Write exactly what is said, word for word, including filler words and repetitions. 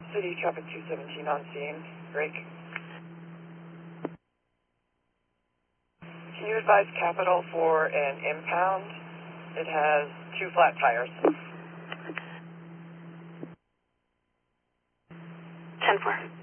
City traffic two seventeen on scene. Break. Can you advise Capital for an impound? It has two flat tires. ten four.